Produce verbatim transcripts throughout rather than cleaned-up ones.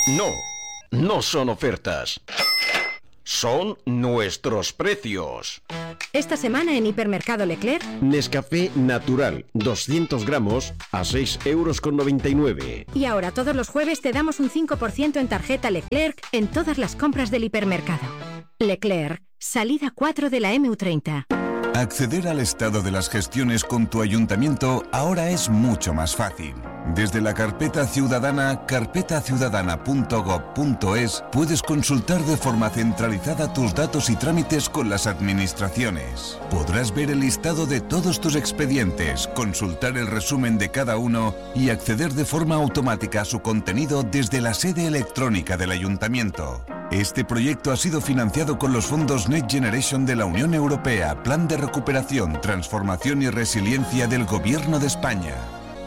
No, no son ofertas. Son nuestros precios. Esta semana en Hipermercado Leclerc, Nescafé Natural, doscientos gramos a seis euros con noventa y nueve. Y ahora todos los jueves te damos un cinco por ciento en tarjeta Leclerc en todas las compras del hipermercado. Leclerc, salida cuatro de la eme u treinta. Acceder al estado de las gestiones con tu ayuntamiento ahora es mucho más fácil. Desde la carpeta ciudadana, carpeta ciudadana punto gob punto es, puedes consultar de forma centralizada tus datos y trámites con las administraciones. Podrás ver el listado de todos tus expedientes, consultar el resumen de cada uno y acceder de forma automática a su contenido desde la sede electrónica del ayuntamiento. Este proyecto ha sido financiado con los fondos Next Generation de la Unión Europea, Plan de Recuperación, Transformación y Resiliencia del Gobierno de España.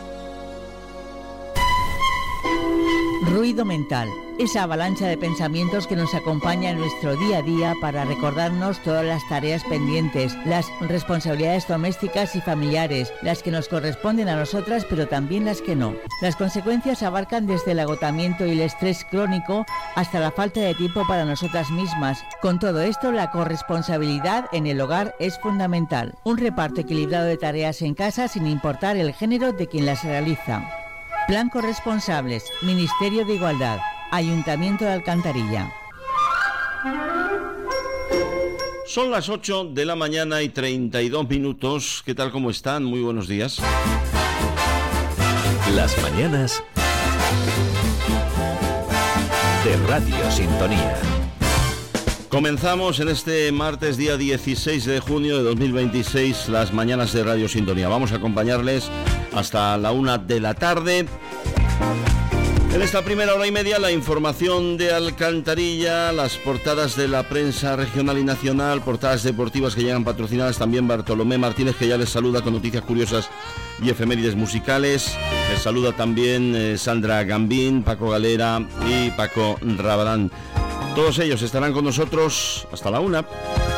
Ruido mental, esa avalancha de pensamientos que nos acompaña en nuestro día a día para recordarnos todas las tareas pendientes, las responsabilidades domésticas y familiares, las que nos corresponden a nosotras pero también las que no. Las consecuencias abarcan desde el agotamiento y el estrés crónico hasta la falta de tiempo para nosotras mismas. Con todo esto, la corresponsabilidad en el hogar es fundamental. Un reparto equilibrado de tareas en casa sin importar el género de quien las realiza. Plan Corresponsables, Ministerio de Igualdad, Ayuntamiento de Alcantarilla. Son las ocho de la mañana y treinta y dos minutos. ¿Qué tal, cómo están? Muy buenos días. Las mañanas de Radio Sintonía. Comenzamos en este martes, día dieciséis de junio de dos mil veintiséis, las mañanas de Radio Sintonía. Vamos a acompañarles hasta la una de la tarde. En esta primera hora y media, la información de Alcantarilla, las portadas de la prensa regional y nacional, portadas deportivas que llegan patrocinadas, también Bartolomé Martínez, que ya les saluda con noticias curiosas y efemérides musicales. Les saluda también eh, Sandra Gambín, Paco Galera y Paco Rabarán. Todos ellos estarán con nosotros hasta la una.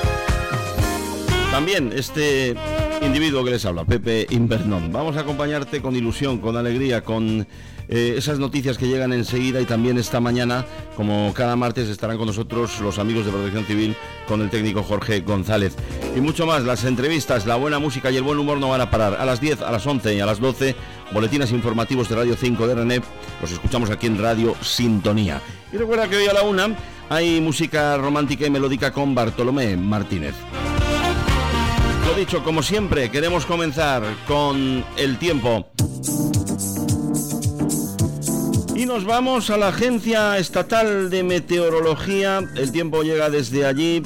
También este individuo que les habla, Pepe Invernón. Vamos a acompañarte con ilusión, con alegría, con eh, esas noticias que llegan enseguida, y también esta mañana, como cada martes, estarán con nosotros los amigos de Protección Civil con el técnico Jorge González. Y mucho más, las entrevistas, la buena música y el buen humor no van a parar. A las diez, a las once y a las doce, boletines informativos de Radio cinco de R N E P. Los escuchamos aquí en Radio Sintonía. Y recuerda que hoy a la una hay música romántica y melódica con Bartolomé Martínez. Lo dicho, como siempre, queremos comenzar con el tiempo. Y nos vamos a la Agencia Estatal de Meteorología. El tiempo llega desde allí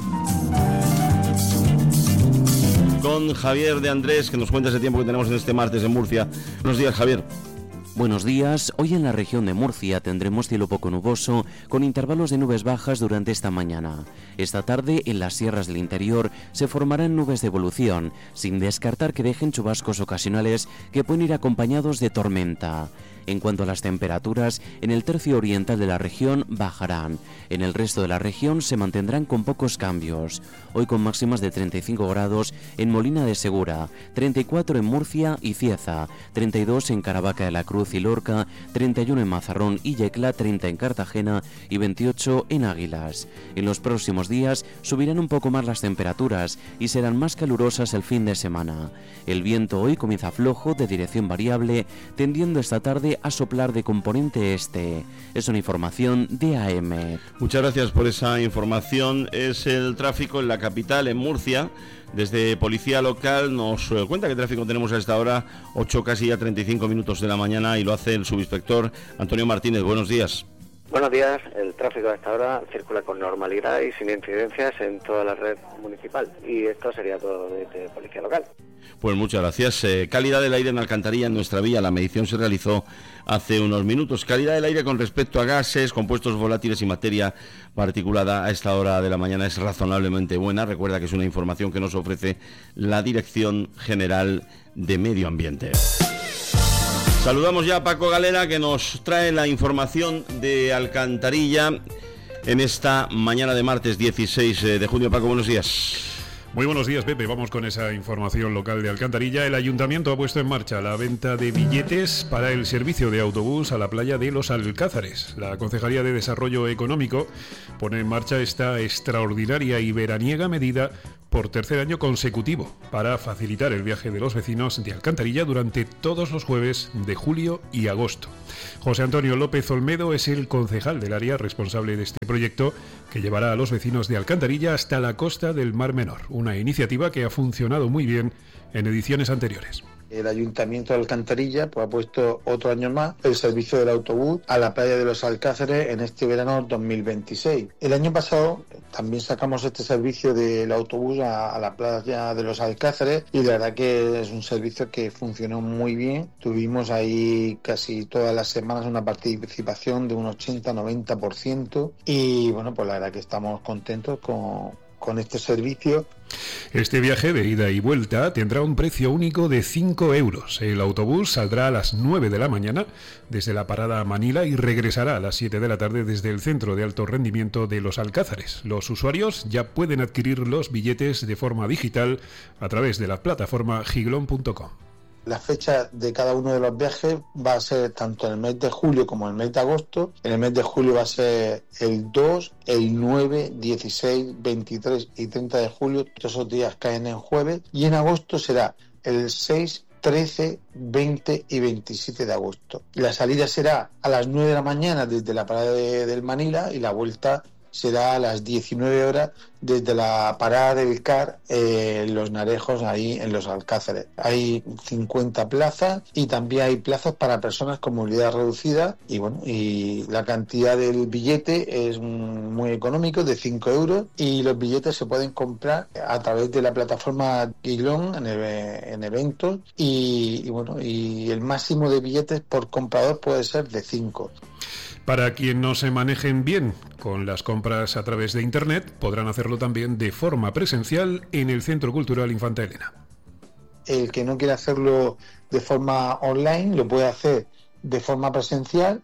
con Javier de Andrés, que nos cuenta ese tiempo que tenemos en este martes en Murcia. Buenos días, Javier. Buenos días. Hoy en la región de Murcia tendremos cielo poco nuboso con intervalos de nubes bajas durante esta mañana. Esta tarde en las sierras del interior se formarán nubes de evolución, sin descartar que dejen chubascos ocasionales que pueden ir acompañados de tormenta. En cuanto a las temperaturas, en el tercio oriental de la región bajarán. En el resto de la región se mantendrán con pocos cambios. Hoy con máximas de treinta y cinco grados en Molina de Segura, treinta y cuatro en Murcia y Cieza, treinta y dos en Caravaca de la Cruz y Lorca, treinta y uno en Mazarrón y Yecla, treinta en Cartagena y veintiocho en Águilas. En los próximos días subirán un poco más las temperaturas y serán más calurosas el fin de semana. El viento hoy comienza flojo, de dirección variable, tendiendo esta tarde a soplar de componente este. Es una información de A M. Muchas gracias por esa información. Es el tráfico en la capital, en Murcia. Desde Policía Local nos cuenta qué tráfico tenemos a esta hora, ocho casi ya treinta y cinco minutos de la mañana, y lo hace el subinspector Antonio Martínez. Buenos días. Buenos días. El tráfico a esta hora circula con normalidad y sin incidencias en toda la red municipal. Y esto sería todo desde Policía Local. Pues muchas gracias. Eh, calidad del aire en Alcantarilla, en nuestra vía. La medición se realizó hace unos minutos. Calidad del aire con respecto a gases, compuestos volátiles y materia particulada a esta hora de la mañana es razonablemente buena. Recuerda que es una información que nos ofrece la Dirección General de Medio Ambiente. Saludamos ya a Paco Galera, que nos trae la información de Alcantarilla en esta mañana de martes dieciséis de junio. Paco, buenos días. Muy buenos días, Pepe. Vamos con esa información local de Alcantarilla. El Ayuntamiento ha puesto en marcha la venta de billetes para el servicio de autobús a la playa de Los Alcázares. La Concejalía de Desarrollo Económico pone en marcha esta extraordinaria y veraniega medida por tercer año consecutivo para facilitar el viaje de los vecinos de Alcantarilla durante todos los jueves de julio y agosto. José Antonio López Olmedo es el concejal del área responsable de este proyecto que llevará a los vecinos de Alcantarilla hasta la costa del Mar Menor, una iniciativa que ha funcionado muy bien en ediciones anteriores. El Ayuntamiento de Alcantarilla pues, ha puesto otro año más el servicio del autobús a la playa de Los Alcázares en este verano dos mil veintiséis. El año pasado también sacamos este servicio del autobús a, a la playa de Los Alcázares y la verdad que es un servicio que funcionó muy bien. Tuvimos ahí casi todas las semanas una participación de un ochenta a noventa por ciento y bueno, pues la verdad que estamos contentos con, con este servicio. Este viaje de ida y vuelta tendrá un precio único de cinco euros. El autobús saldrá a las nueve de la mañana desde la parada Manila y regresará a las siete de la tarde desde el Centro de Alto Rendimiento de Los Alcázares. Los usuarios ya pueden adquirir los billetes de forma digital a través de la plataforma giglon punto com. La fecha de cada uno de los viajes va a ser tanto en el mes de julio como en el mes de agosto. En el mes de julio va a ser el dos, el nueve, dieciséis, veintitrés y treinta de julio. Todos esos días caen en jueves. Y en agosto será el seis, trece, veinte y veintisiete de agosto. La salida será a las nueve de la mañana desde la parada de, del Manila y la vuelta será a las diecinueve horas desde la parada del C A R eh, Los Narejos, ahí en Los Alcázares. Hay cincuenta plazas y también hay plazas para personas con movilidad reducida y bueno, y la cantidad del billete es muy económico, de cinco euros, y los billetes se pueden comprar a través de la plataforma Giglon en, en eventos y, y bueno, y el máximo de billetes por comprador puede ser de cinco. Para quien no se manejen bien con las compras a través de Internet, podrán hacerlo también de forma presencial en el Centro Cultural Infanta Elena. El que no quiera hacerlo de forma online lo puede hacer de forma presencial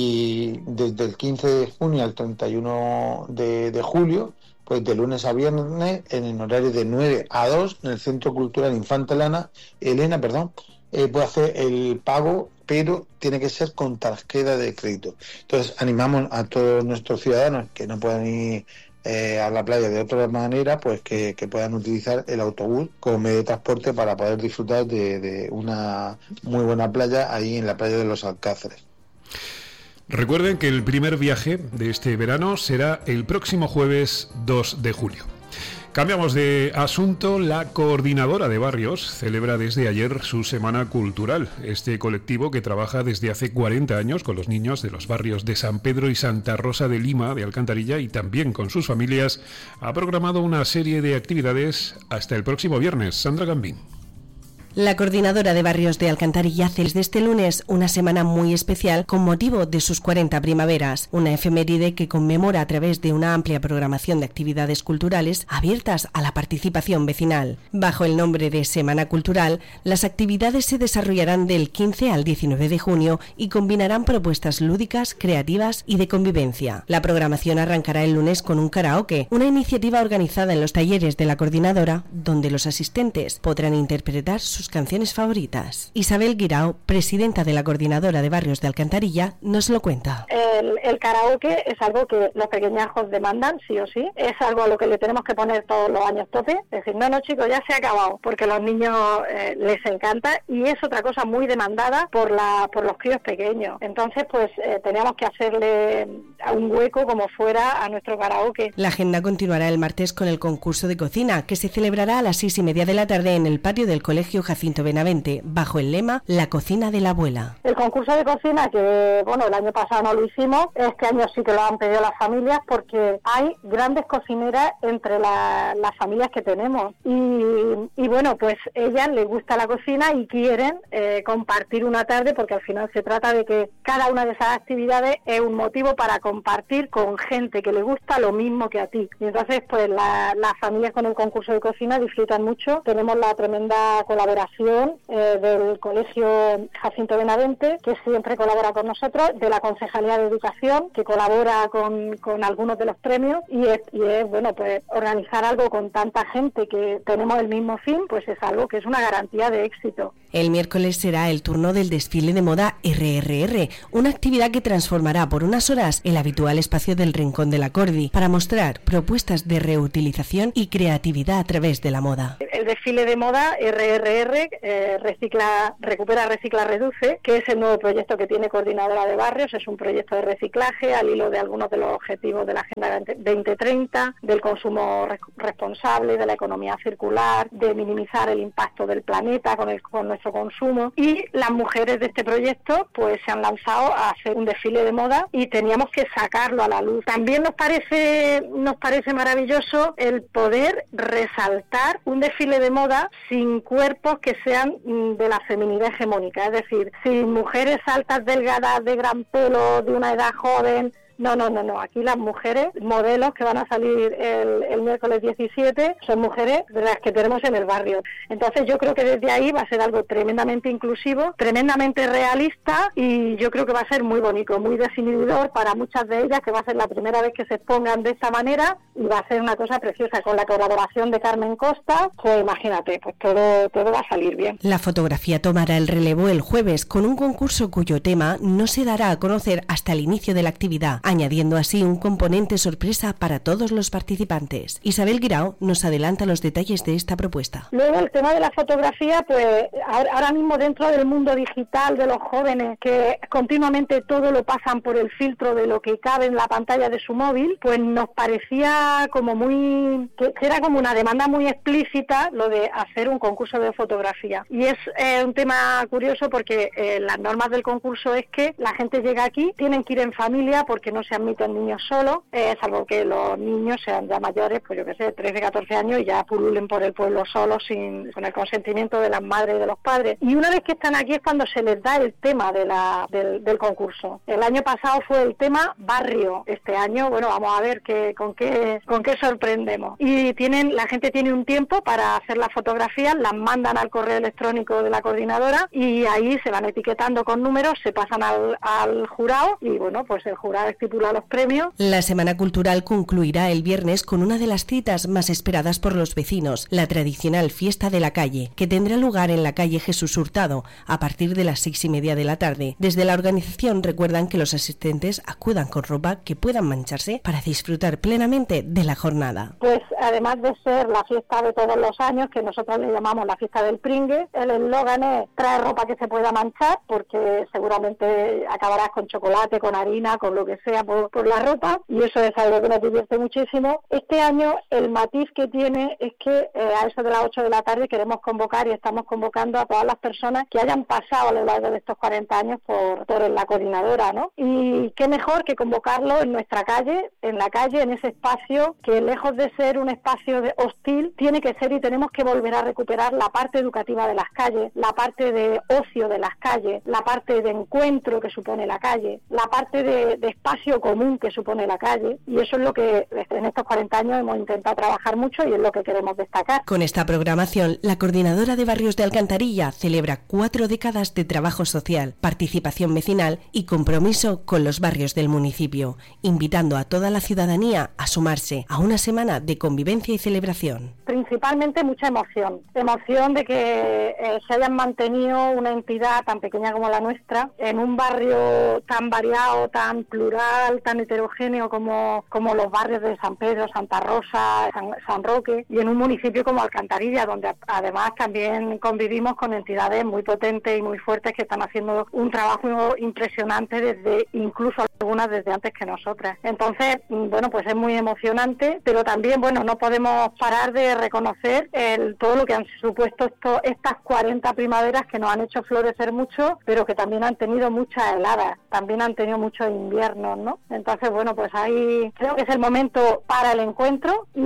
y desde el quince de junio al treinta y uno de, de julio, pues de lunes a viernes en el horario de nueve a dos en el Centro Cultural Infanta Elena, Elena, perdón, eh, puede hacer el pago, pero tiene que ser con tarjeta de crédito. Entonces animamos a todos nuestros ciudadanos que no puedan ir eh, a la playa de otra manera, pues que, que puedan utilizar el autobús como medio de transporte para poder disfrutar de, de una muy buena playa ahí en la playa de Los Alcázares. Recuerden que el primer viaje de este verano será el próximo jueves dos de julio. Cambiamos de asunto. La Coordinadora de Barrios celebra desde ayer su Semana Cultural. Este colectivo, que trabaja desde hace cuarenta años con los niños de los barrios de San Pedro y Santa Rosa de Lima, de Alcantarilla, y también con sus familias, ha programado una serie de actividades hasta el próximo viernes. Sandra Gambín. La Coordinadora de Barrios de Alcantarilla hace desde este lunes una semana muy especial con motivo de sus cuarenta primaveras, una efeméride que conmemora a través de una amplia programación de actividades culturales abiertas a la participación vecinal. Bajo el nombre de Semana Cultural, las actividades se desarrollarán del quince al diecinueve de junio y combinarán propuestas lúdicas, creativas y de convivencia. La programación arrancará el lunes con un karaoke, una iniciativa organizada en los talleres de la Coordinadora, donde los asistentes podrán interpretar sus canciones favoritas. Isabel Guirao, presidenta de la Coordinadora de Barrios de Alcantarilla, nos lo cuenta. El, el karaoke es algo que los pequeñajos demandan, sí o sí. Es algo a lo que le tenemos que poner todos los años tope. Es decir, no, no chicos, ya se ha acabado, porque a los niños eh, les encanta y es otra cosa muy demandada por la por los críos pequeños. Entonces, pues eh, teníamos que hacerle un hueco como fuera a nuestro karaoke. La agenda continuará el martes con el concurso de cocina, que se celebrará a las seis y media de la tarde en el patio del Colegio Jacinto Benavente, bajo el lema La cocina de la abuela. El concurso de cocina, que bueno, el año pasado no lo hicimos, este año sí que lo han pedido las familias porque hay grandes cocineras entre la, las familias que tenemos y, y bueno, pues ellas les gusta la cocina y quieren eh, compartir una tarde, porque al final se trata de que cada una de esas actividades es un motivo para compartir con gente que le gusta lo mismo que a ti. Y entonces pues la, las familias con el concurso de cocina disfrutan mucho. Tenemos la tremenda colaboración delegación eh, del Colegio Jacinto Benavente, que siempre colabora con nosotros, de la Concejalía de Educación, que colabora con, con algunos de los premios, y es, y es, bueno, pues organizar algo con tanta gente que tenemos el mismo fin, pues es algo que es una garantía de éxito. El miércoles será el turno del desfile de moda erre erre erre, una actividad que transformará por unas horas el habitual espacio del Rincón de la Cordi para mostrar propuestas de reutilización y creatividad a través de la moda. El desfile de moda erre erre erre, eh, recicla, recupera, recicla, reduce, que es el nuevo proyecto que tiene Coordinadora de Barrios. Es un proyecto de reciclaje al hilo de algunos de los objetivos de la Agenda veinte treinta, del consumo responsable, de la economía circular, de minimizar el impacto del planeta con, el, con nuestro consumo. Y las mujeres de este proyecto pues se han lanzado a hacer un desfile de moda y teníamos que sacarlo a la luz. También nos parece, nos parece maravilloso el poder resaltar un desfile de moda sin cuerpos que sean de la feminidad hegemónica, es decir, sin mujeres altas, delgadas, de gran pelo, de una edad joven. No, no, no, no. Aquí las mujeres, modelos que van a salir el, el miércoles diecisiete, son mujeres de las que tenemos en el barrio. Entonces yo creo que desde ahí va a ser algo tremendamente inclusivo, tremendamente realista, y yo creo que va a ser muy bonito, muy desinhibidor para muchas de ellas, que va a ser la primera vez que se expongan de esta manera, y va a ser una cosa preciosa. Con la colaboración de Carmen Costa, pues imagínate, pues todo, todo va a salir bien. La fotografía tomará el relevo el jueves con un concurso cuyo tema no se dará a conocer hasta el inicio de la actividad, añadiendo así un componente sorpresa para todos los participantes. Isabel Guirao nos adelanta los detalles de esta propuesta. Luego el tema de la fotografía, pues ahora mismo dentro del mundo digital de los jóvenes, que continuamente todo lo pasan por el filtro de lo que cabe en la pantalla de su móvil, pues nos parecía como muy, que era como una demanda muy explícita lo de hacer un concurso de fotografía. Y es eh, un tema curioso porque eh, las normas del concurso es que la gente llega aquí, tienen que ir en familia porque no se admiten niños solos, eh, salvo que los niños sean ya mayores, pues yo qué sé, trece, catorce años, y ya pululen por el pueblo solos sin con el consentimiento de las madres y de los padres. Y una vez que están aquí es cuando se les da el tema de la, del, del concurso. El año pasado fue el tema barrio. Este año, bueno, vamos a ver qué, con qué con qué sorprendemos. Y tienen la gente tiene un tiempo para hacer las fotografías, las mandan al correo electrónico de la coordinadora y ahí se van etiquetando con números, se pasan al, al jurado y bueno, pues el jurado estipula los premios. La Semana Cultural concluirá el viernes con una de las citas más esperadas por los vecinos, la tradicional Fiesta de la Calle, que tendrá lugar en la calle Jesús Hurtado a partir de las seis y media de la tarde. Desde la organización recuerdan que los asistentes acudan con ropa que puedan mancharse para disfrutar plenamente de la jornada. Pues además de ser la fiesta de todos los años, que nosotros le llamamos la fiesta del pringue, el eslogan es trae ropa que se pueda manchar, porque seguramente acabarás con chocolate, con harina, con lo que sea por, por la ropa, y eso es algo que nos divierte muchísimo. Este año el matiz que tiene es que eh, a eso de las ocho de la tarde queremos convocar y estamos convocando a todas las personas que hayan pasado a lo largo de estos cuarenta años por, por la coordinadora, ¿no? Y qué mejor que convocarlo en nuestra calle, en la calle, en ese espacio que lejos de ser un espacio de hostil, tiene que ser, y tenemos que volver a recuperar la parte educativa de las calles, la parte de ocio de las calles, la parte de encuentro que supone la calle, la parte de, de espacio común que supone la calle, y eso es lo que en estos cuarenta años hemos intentado trabajar mucho y es lo que queremos destacar. Con esta programación, la Coordinadora de Barrios de Alcantarilla celebra cuatro décadas de trabajo social, participación vecinal y compromiso con los barrios del municipio, invitando a toda la ciudadanía a sumarse a una semana de convivencia y celebración. Principalmente mucha emoción, emoción de que eh, se hayan mantenido una entidad tan pequeña como la nuestra en un barrio tan variado, tan plural, tan heterogéneo como, como los barrios de San Pedro, Santa Rosa, San, San Roque, y en un municipio como Alcantarilla, donde además también convivimos con entidades muy potentes y muy fuertes que están haciendo un trabajo impresionante desde, incluso algunas desde antes que nosotras. Entonces, bueno, pues es muy emocionante, pero también, bueno, no podemos parar de reconocer el, todo lo que han supuesto esto, estas cuarenta primaveras que nos han hecho florecer mucho, pero que también han tenido muchas heladas, también han tenido muchos inviernos, ¿no? Entonces, bueno, pues ahí creo que es el momento para el encuentro y,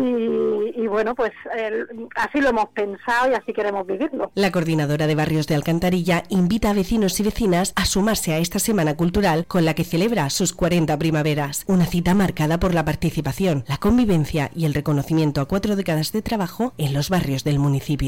y bueno, pues el, así lo hemos pensado y así queremos vivirlo. La Coordinadora de Barrios de Alcantarilla invita a vecinos y vecinas a sumarse a esta Semana Cultural con la que celebra sus cuarenta primaveras, una cita marcada por la participación, la convivencia y el reconocimiento a cuatro décadas de trabajo en los barrios del municipio.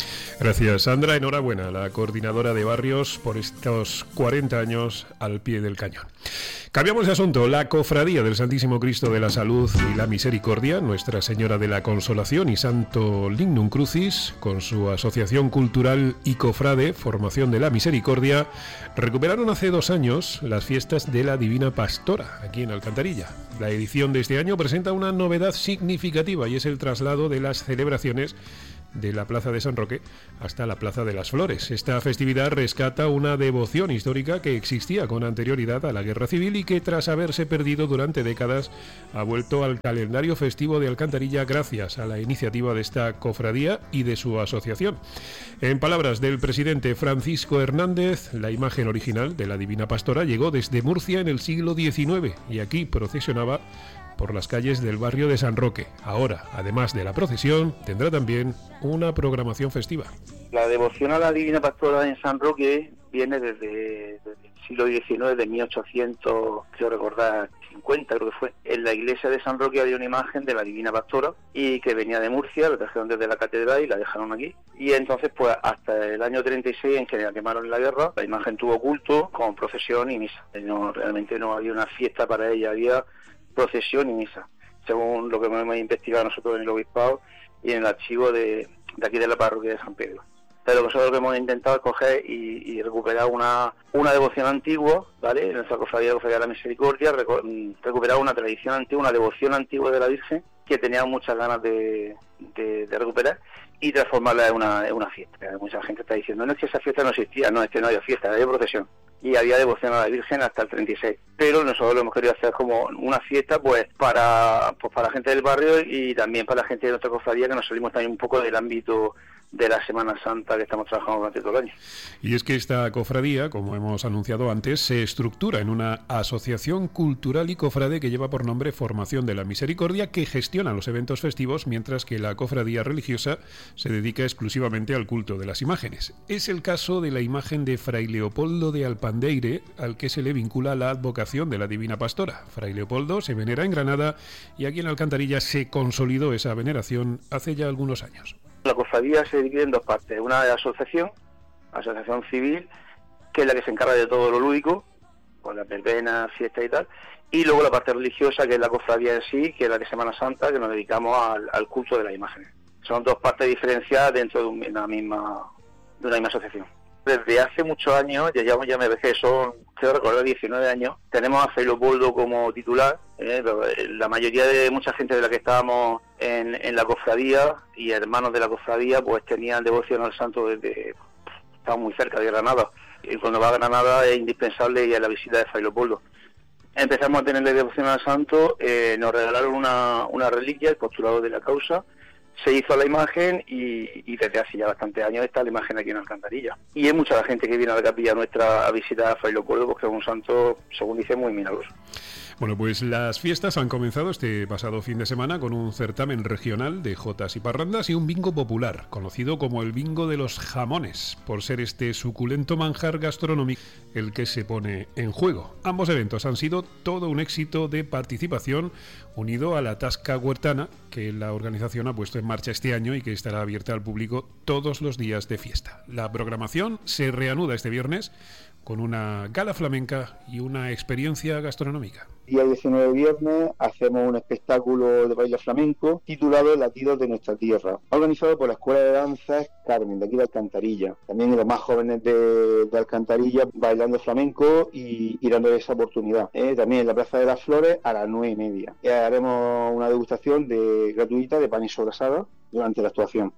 Gracias, Sandra. Enhorabuena, la coordinadora de barrios, por estos cuarenta años al pie del cañón. Cambiamos de asunto. La Cofradía del Santísimo Cristo de la Salud y la Misericordia, Nuestra Señora de la Consolación y Santo Lignum Crucis, con su asociación cultural y cofrade Formación de la Misericordia, recuperaron hace dos años las fiestas de la Divina Pastora, aquí en Alcantarilla. La edición de este año presenta una novedad significativa y es el traslado de las celebraciones de la Plaza de San Roque hasta la Plaza de las Flores. Esta festividad rescata una devoción histórica que existía con anterioridad a la Guerra Civil y que, tras haberse perdido durante décadas, ha vuelto al calendario festivo de Alcantarilla gracias a la iniciativa de esta cofradía y de su asociación. En palabras del presidente Francisco Hernández, la imagen original de la Divina Pastora llegó desde Murcia en el siglo diecinueve y aquí procesionaba por las calles del barrio de San Roque. Ahora, además de la procesión, tendrá también una programación festiva. La devoción a la Divina Pastora en San Roque viene desde, desde el siglo diecinueve, de mil ochocientos, creo recordar, cincuenta creo que fue. En la iglesia de San Roque había una imagen de la Divina Pastora y que venía de Murcia, la trajeron desde la catedral y la dejaron aquí. Y entonces, pues hasta el año treinta y seis, en que la quemaron en la guerra, la imagen tuvo culto con procesión y misa. No, realmente no había una fiesta para ella, había procesión y misa, según lo que hemos investigado nosotros en el obispado y en el archivo de, de aquí de la parroquia de San Pedro. Pero nosotros lo que hemos intentado es coger y, y recuperar una, una devoción antigua, ¿vale? En nuestra cofradía, cofradía de la Misericordia, reco, recuperar una tradición antigua, una devoción antigua de la Virgen, que teníamos muchas ganas de, de, de recuperar y transformarla en una, en una fiesta. Mucha gente está diciendo, no es que esa fiesta no existía, no, es que no había fiesta, había procesión. Y había devoción a la Virgen hasta el treinta y seis. Pero nosotros lo hemos querido hacer como una fiesta pues para pues para la gente del barrio y también para la gente de nuestra cofradía, que nos salimos también un poco del ámbito de la Semana Santa que estamos trabajando durante todo el año. Y es que esta cofradía, como hemos anunciado antes, se estructura en una asociación cultural y cofrade que lleva por nombre Formación de la Misericordia, que gestiona los eventos festivos, mientras que la cofradía religiosa se dedica exclusivamente al culto de las imágenes. Es el caso de la imagen de Fray Leopoldo de Alpandeire, al que se le vincula la advocación de la Divina Pastora. Fray Leopoldo se venera en Granada y aquí en Alcantarilla se consolidó esa veneración hace ya algunos años. La cofradía se divide en dos partes. Una de asociación, asociación civil, que es la que se encarga de todo lo lúdico, con la verbena, fiesta y tal, y luego la parte religiosa, que es la cofradía en sí, que es la de Semana Santa, que nos dedicamos al, al culto de las imágenes. Son dos partes diferenciadas dentro de una misma, de una misma asociación. Desde hace muchos años, ya llevamos, ya me parece que son, creo recordar, diecinueve años, tenemos a Fray Leopoldo como titular. Eh, la mayoría de mucha gente de la que estábamos en, en la cofradía y hermanos de la cofradía, pues tenían devoción al santo desde, estaban muy cerca de Granada. Y cuando va a Granada es indispensable ir a la visita de Fray Leopoldo. Empezamos a tenerle devoción al santo, eh, nos regalaron una, una reliquia, el postulado de la causa. Se hizo la imagen y, y desde hace ya bastantes años está la imagen aquí en Alcantarilla. Y es mucha la gente que viene a la capilla nuestra a visitar a Fray Leopoldo, porque es un santo, según dice, muy milagroso. Bueno, pues las fiestas han comenzado este pasado fin de semana con un certamen regional de jotas y parrandas y un bingo popular, conocido como el bingo de los jamones, por ser este suculento manjar gastronómico el que se pone en juego. Ambos eventos han sido todo un éxito de participación, unido a la tasca huertana que la organización ha puesto en marcha este año y que estará abierta al público todos los días de fiesta. La programación se reanuda este viernes con una gala flamenca y una experiencia gastronómica. Día diecinueve, viernes, hacemos un espectáculo de baile flamenco titulado Latidos de nuestra tierra, organizado por la Escuela de Danzas Carmen, de aquí de Alcantarilla. También los más jóvenes de, de Alcantarilla bailando flamenco y, y dando esa oportunidad. ¿eh? También en la Plaza de las Flores a las nueve y media. Y haremos una degustación de, gratuita de pan y sobrasada durante la actuación.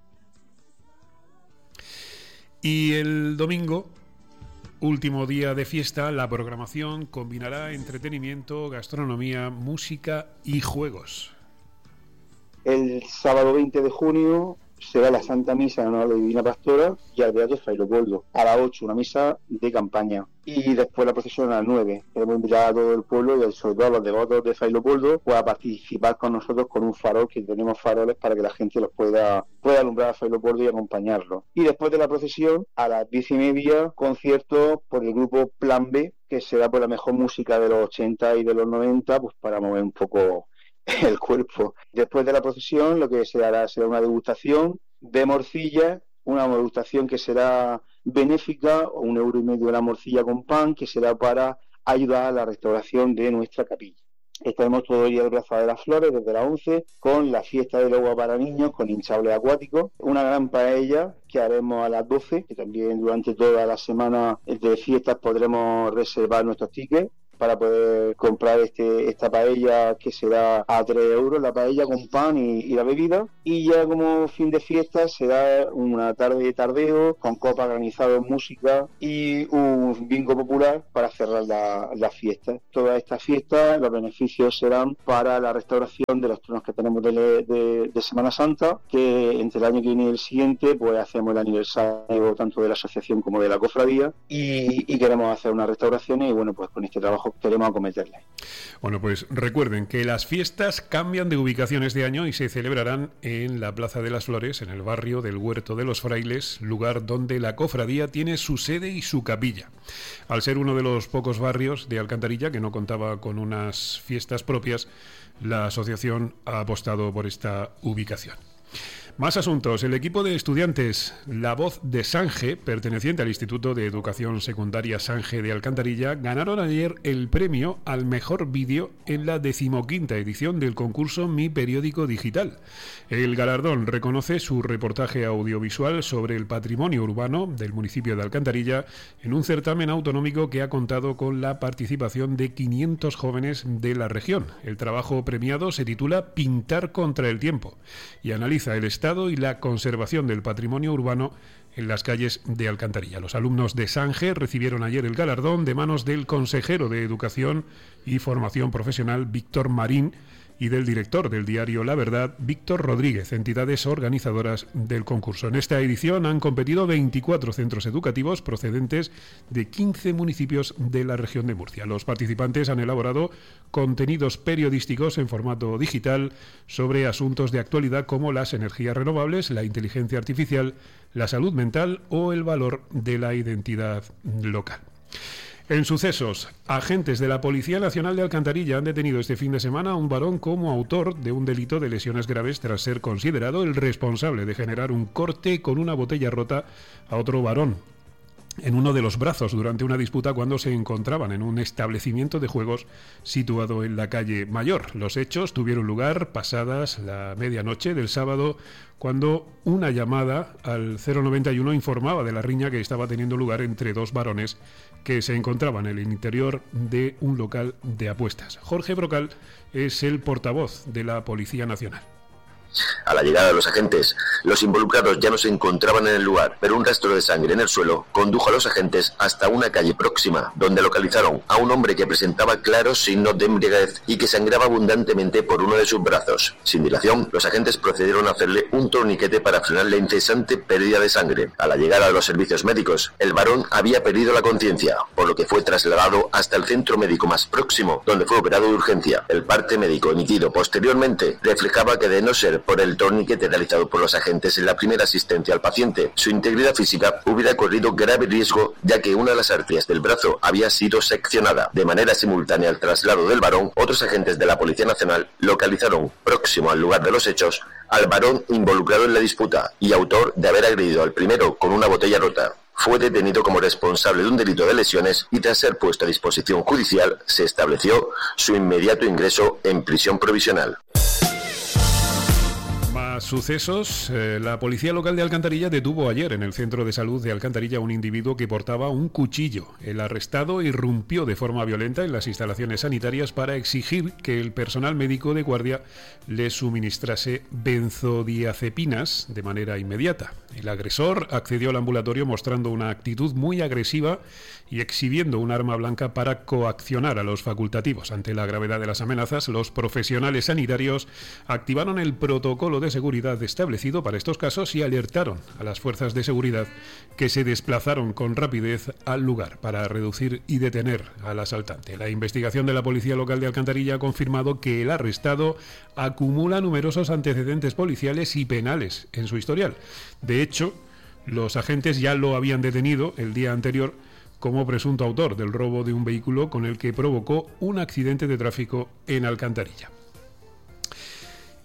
Y el domingo, último día de fiesta, la programación combinará entretenimiento, gastronomía, música y juegos. El sábado veinte de junio será la Santa Misa en honor de Divina Pastora y al Beato Fray Leopoldo. A las ocho, una misa de campaña. Y después la procesión a las nueve. Queremos invitar a todo el pueblo y sobre todo a los devotos de Fray Leopoldo pues, a participar con nosotros con un farol, que tenemos faroles para que la gente los pueda, pueda alumbrar a Fray Leopoldo y acompañarlo. Y después de la procesión, a las diez y media, concierto por el grupo Plan B, que será por la mejor música de los ochenta y de los noventa, pues para mover un poco el cuerpo. Después de la procesión, lo que se hará será una degustación de morcilla una degustación que será benéfica, o un euro y medio la morcilla con pan, que será para ayudar a la restauración de nuestra capilla. Estaremos todo el día del Plaza de las Flores desde las once con la fiesta del agua para niños con hinchables acuáticos, una gran paella que haremos a las doce, que también durante toda la semana de fiestas podremos reservar nuestros tickets para poder comprar este esta paella, que será a tres euros la paella con pan y, y la bebida. Y ya como fin de fiesta será una tarde de tardeo con copas, granizados, música y un bingo popular para cerrar la, la fiesta. Todas estas fiestas, los beneficios serán para la restauración de los tronos que tenemos de, de, de Semana Santa, que entre el año que viene y el siguiente pues hacemos el aniversario tanto de la asociación como de la cofradía, y, y queremos hacer una restauración y bueno, pues con este trabajo queremos acometerle. Bueno, pues recuerden que las fiestas cambian de ubicación este año y se celebrarán en la Plaza de las Flores, en el barrio del Huerto de los Frailes, lugar donde la cofradía tiene su sede y su capilla. Al ser uno de los pocos barrios de Alcantarilla que no contaba con unas fiestas propias, la asociación ha apostado por esta ubicación. Más asuntos. El equipo de estudiantes La Voz de Sange, perteneciente al Instituto de Educación Secundaria Sange de Alcantarilla, ganaron ayer el premio al mejor vídeo en la decimoquinta edición del concurso Mi Periódico Digital. El galardón reconoce su reportaje audiovisual sobre el patrimonio urbano del municipio de Alcantarilla en un certamen autonómico que ha contado con la participación de quinientos jóvenes de la región. El trabajo premiado se titula Pintar contra el tiempo y analiza el estado y la conservación del patrimonio urbano en las calles de Alcantarilla. Los alumnos de Sange recibieron ayer el galardón de manos del consejero de Educación y Formación Profesional, Víctor Marín, y del director del diario La Verdad, Víctor Rodríguez, entidades organizadoras del concurso. En esta edición han competido veinticuatro centros educativos procedentes de quince municipios de la región de Murcia. Los participantes han elaborado contenidos periodísticos en formato digital sobre asuntos de actualidad como las energías renovables, la inteligencia artificial, la salud mental o el valor de la identidad local. En sucesos, agentes de la Policía Nacional de Alcantarilla han detenido este fin de semana a un varón como autor de un delito de lesiones graves tras ser considerado el responsable de generar un corte con una botella rota a otro varón en uno de los brazos durante una disputa cuando se encontraban en un establecimiento de juegos situado en la calle Mayor. Los hechos tuvieron lugar pasadas la medianoche del sábado, cuando una llamada al cero noventa y uno informaba de la riña que estaba teniendo lugar entre dos varones que se encontraban en el interior de un local de apuestas. Jorge Brocal es el portavoz de la Policía Nacional. A la llegada de los agentes, los involucrados ya no se encontraban en el lugar, pero un rastro de sangre en el suelo condujo a los agentes hasta una calle próxima, donde localizaron a un hombre que presentaba claros signos de embriaguez y que sangraba abundantemente por uno de sus brazos. Sin dilación, los agentes procedieron a hacerle un torniquete para frenar la incesante pérdida de sangre. A la llegada de los servicios médicos, el varón había perdido la conciencia, por lo que fue trasladado hasta el centro médico más próximo, donde fue operado de urgencia. El parte médico emitido posteriormente reflejaba que, de no ser por el torniquete realizado por los agentes en la primera asistencia al paciente, su integridad física hubiera corrido grave riesgo, ya que una de las arterias del brazo había sido seccionada. De manera simultánea al traslado del varón, otros agentes de la Policía Nacional localizaron, próximo al lugar de los hechos, al varón involucrado en la disputa y autor de haber agredido al primero con una botella rota. Fue detenido como responsable de un delito de lesiones y, tras ser puesto a disposición judicial, se estableció su inmediato ingreso en prisión provisional. Más sucesos. Eh, la policía local de Alcantarilla detuvo ayer en el centro de salud de Alcantarilla a un individuo que portaba un cuchillo. El arrestado irrumpió de forma violenta en las instalaciones sanitarias para exigir que el personal médico de guardia le suministrase benzodiazepinas de manera inmediata. El agresor accedió al ambulatorio mostrando una actitud muy agresiva y exhibiendo un arma blanca para coaccionar a los facultativos. Ante la gravedad de las amenazas, los profesionales sanitarios activaron el protocolo de seguridad establecido para estos casos y alertaron a las fuerzas de seguridad, que se desplazaron con rapidez al lugar para reducir y detener al asaltante. La investigación de la Policía Local de Alcantarilla ha confirmado que el arrestado acumula numerosos antecedentes policiales y penales en su historial. De hecho, los agentes ya lo habían detenido el día anterior como presunto autor del robo de un vehículo con el que provocó un accidente de tráfico en Alcantarilla.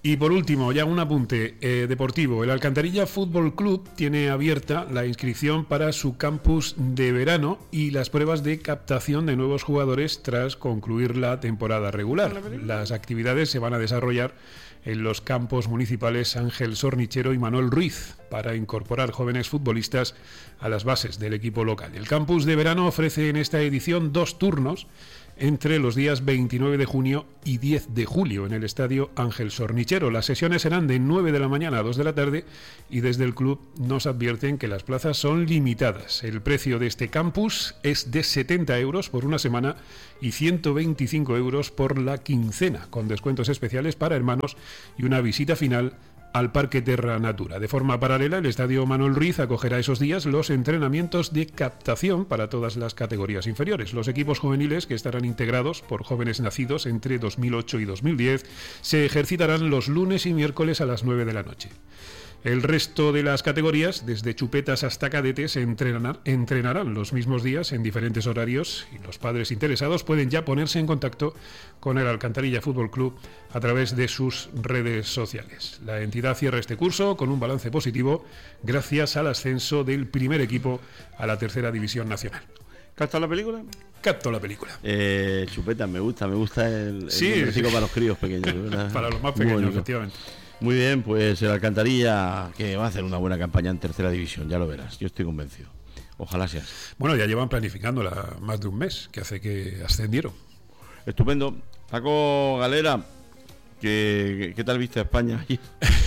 Y por último, ya un apunte eh, deportivo. El Alcantarilla Fútbol Club tiene abierta la inscripción para su campus de verano y las pruebas de captación de nuevos jugadores tras concluir la temporada regular. Las actividades se van a desarrollar en los campos municipales Ángel Sornichero y Manuel Ruiz para incorporar jóvenes futbolistas a las bases del equipo local. El campus de verano ofrece en esta edición dos turnos entre los días veintinueve de junio y diez de julio en el estadio Ángel Sornichero. Las sesiones serán de nueve de la mañana a dos de la tarde y desde el club nos advierten que las plazas son limitadas. El precio de este campus es de setenta euros por una semana y ciento veinticinco euros por la quincena, con descuentos especiales para hermanos y una visita final al Parque Terra Natura. De forma paralela, el Estadio Manuel Ruiz acogerá esos días los entrenamientos de captación para todas las categorías inferiores. Los equipos juveniles, que estarán integrados por jóvenes nacidos entre dos mil ocho y dos mil diez, se ejercitarán los lunes y miércoles a las nueve de la noche. El resto de las categorías, desde chupetas hasta cadetes, se entrenarán, entrenarán los mismos días en diferentes horarios y los padres interesados pueden ya ponerse en contacto con el Alcantarilla Fútbol Club a través de sus redes sociales. La entidad cierra este curso con un balance positivo gracias al ascenso del primer equipo a la tercera división nacional. ¿Captas la película? Capto la película. Eh, chupeta, me gusta, me gusta el, sí, el sí. para los críos pequeños, ¿verdad? Para los más pequeños, efectivamente. Muy bien, pues el Alcantarilla que va a hacer una buena campaña en tercera división, ya lo verás, yo estoy convencido. Ojalá seas. Bueno, ya llevan planificándola más de un mes, que hace que ascendieron. Estupendo. Paco Galera, ¿qué, qué tal viste a España ayer?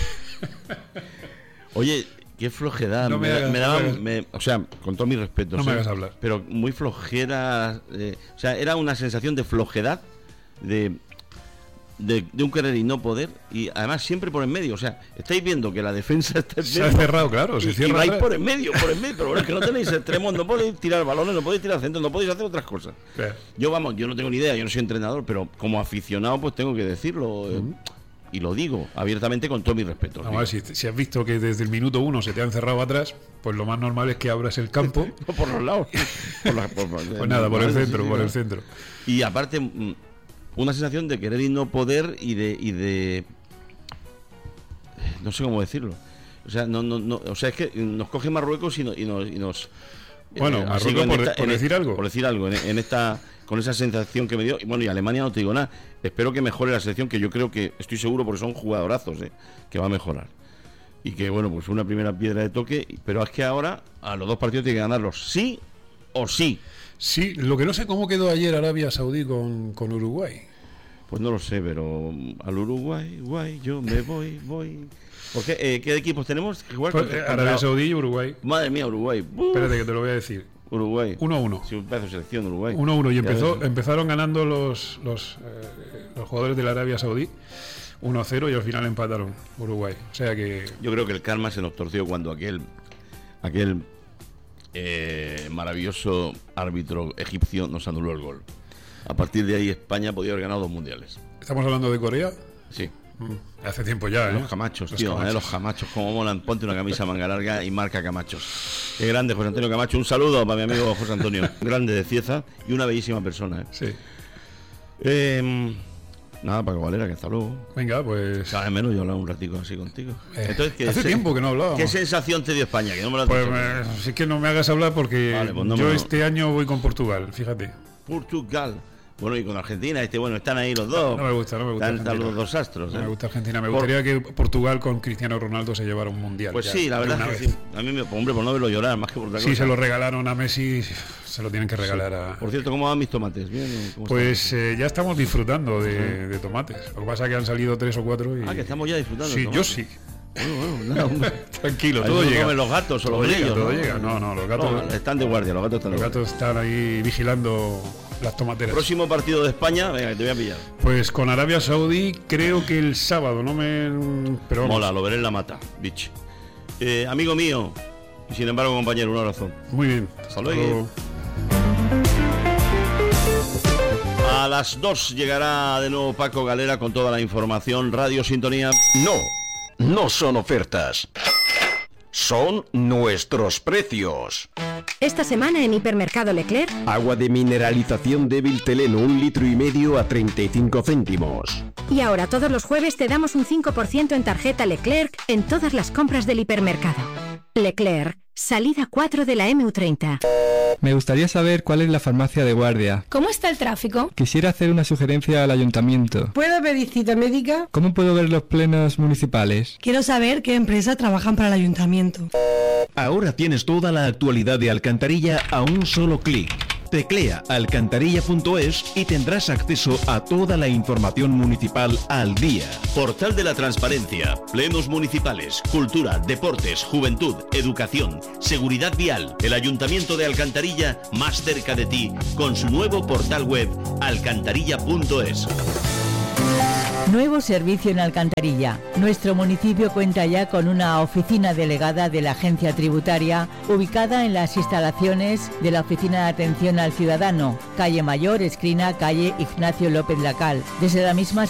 Oye, qué flojedad. No me, me, hagas, me daba, no me me, o sea, con todo mi respeto. No ¿sí? me hagas hablar. Pero muy flojera. Eh, o sea, era una sensación de flojedad, de... De, de un querer y no poder, y además siempre por en medio. O sea, estáis viendo que la defensa está en medio. Se ha cerrado, claro. Se y, cierra y vais atrás. por en medio, por en medio. Pero bueno, es que no tenéis extremos, no podéis tirar balones, no podéis tirar centros, no podéis hacer otras cosas. Sí. Yo, vamos, yo no tengo ni idea, yo no soy entrenador, pero como aficionado, pues tengo que decirlo. Uh-huh. eh, y lo digo abiertamente con todo mi respeto. Vamos a ver, si, si has visto que desde el minuto uno se te han cerrado atrás, pues lo más normal es que abras el campo. No, por los lados. por la, por, por, pues nada, por el centro, sí, por el centro. Y aparte, una sensación de querer y no poder y de y de no sé cómo decirlo. O sea, no no no, o sea, es que nos coge Marruecos y, no, y nos y nos bueno, eh, Marruecos por, esta, por decir esta, algo. Por decir algo en, en esta con esa sensación que me dio. Y bueno, y Alemania no te digo nada. Espero que mejore la selección, que yo creo que estoy seguro porque son jugadorazos, eh, que va a mejorar. Y que bueno, pues una primera piedra de toque, pero es que ahora a los dos partidos tiene que ganarlos sí o sí. Sí, lo que no sé cómo quedó ayer Arabia Saudí con, con Uruguay. Pues no lo sé, pero al Uruguay, guay, yo me voy, voy. ¿Por qué? Eh, ¿Qué equipos tenemos que jugar? Pues, contra, Arabia Saudí y Uruguay. Madre mía, Uruguay. Uf. Espérate que te lo voy a decir. Uruguay. uno a uno. Sí, un pedazo de selección de Uruguay. uno a uno y empezó, empezaron ganando los los, eh, los jugadores de la Arabia Saudí uno a cero y al final empataron Uruguay. O sea que... Yo creo que el karma se nos torció cuando aquel aquel eh, maravilloso árbitro egipcio nos anuló el gol. A partir de ahí España podía haber ganado dos mundiales. ¿Estamos hablando de Corea? Sí. Mm, hace tiempo ya, ¿eh? Los jamachos, los tío, jamachos. ¿eh? Los jamachos, como molan. Ponte una camisa manga larga y marca Camachos. Qué grande, José Antonio Camacho. Un saludo para mi amigo José Antonio. Grande de Cieza y una bellísima persona, ¿eh? Sí. Eh, nada, Paco Valera, que hasta luego. Venga, pues... Sabes menos, yo hablaba un ratico así contigo. Eh, Entonces, ¿qué hace se... tiempo que no hablábamos. ¿Qué sensación te dio España? Que no me lo has pues dicho. Me... Sí que no me hagas hablar porque vale, pues no yo me... este año voy con Portugal, fíjate. Portugal. Bueno, y con Argentina, este bueno, están ahí los dos. No me gusta, no me gusta. Están, están los dos astros. ¿eh? No me gusta Argentina. Me gustaría Por... que Portugal con Cristiano Ronaldo se llevara un mundial. Pues ya, sí, la verdad es que sí. A mí, me, hombre, por no verlo llorar, más que por otra sí, cosa. Se lo regalaron a Messi, se lo tienen que regalar sí. a. Por cierto, ¿cómo van mis tomates? ¿Bien? ¿Cómo pues eh, ya estamos disfrutando de, de tomates. Lo que pasa es que han salido tres o cuatro. Y... Ah, que estamos ya disfrutando. Sí, yo sí. Bueno, bueno, nada, hombre. Tranquilo, todo llega. Comen los gatos o los grillos. Todo ¿no? llega. No, no, los gatos no, están de guardia, los gatos están Los de gatos están ahí vigilando las tomateras. Próximo partido de España, venga, te voy a pillar. Pues con Arabia Saudí, creo que el sábado, no me. Pero vamos. Mola, lo veré en la mata, bitch. Eh, amigo mío, y sin embargo, compañero, un abrazo. Muy bien. Hasta luego. A las dos llegará de nuevo Paco Galera con toda la información. Radio Sintonía. No, no son ofertas. Son nuestros precios. Esta semana en Hipermercado Leclerc. Agua de mineralización débil Teleno, un litro y medio a treinta y cinco céntimos. Y ahora todos los jueves te damos un cinco por ciento en tarjeta Leclerc en todas las compras del hipermercado. Leclerc, salida cuatro de la eme u treinta. Me gustaría saber cuál es la farmacia de guardia. ¿Cómo está el tráfico? Quisiera hacer una sugerencia al ayuntamiento. ¿Puedo pedir cita médica? ¿Cómo puedo ver los plenos municipales? Quiero saber qué empresas trabajan para el ayuntamiento. Ahora tienes toda la actualidad de Alcantarilla a un solo clic. Teclea alcantarilla punto es y tendrás acceso a toda la información municipal al día. Portal de la Transparencia, plenos municipales, cultura, deportes, juventud, educación, seguridad vial. El Ayuntamiento de Alcantarilla más cerca de ti con su nuevo portal web alcantarilla punto es. Nuevo servicio en Alcantarilla. Nuestro municipio cuenta ya con una oficina delegada de la Agencia Tributaria ubicada en las instalaciones de la Oficina de Atención al Ciudadano, calle Mayor, esquina calle Ignacio López Lacal. Desde la misma